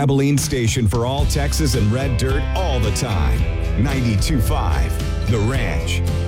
Abilene station for all Texas and Red Dirt all the time. 92.5 The Ranch.